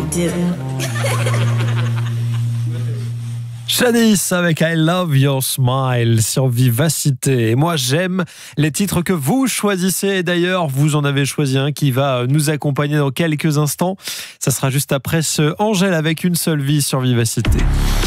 didn't. Shanice avec I Love Your Smile sur Vivacité. Et moi, j'aime les titres que vous choisissez. Et d'ailleurs, vous en avez choisi un qui va nous accompagner dans quelques instants. Ça sera juste après ce Angèle avec Une seule vie sur Vivacité.